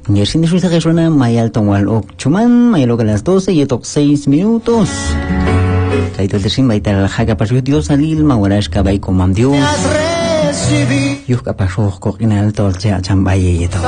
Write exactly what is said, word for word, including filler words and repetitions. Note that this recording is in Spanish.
Y el cine suiza que suena Mayal Tongual Okchuman, Mayalo que las doce y etok seis minutos. Kaito el desin baita el jaca pasó Dios alil, Mawarash kabay komam Dios. Yuk kapasok ko kinal tol cha chambaye ito.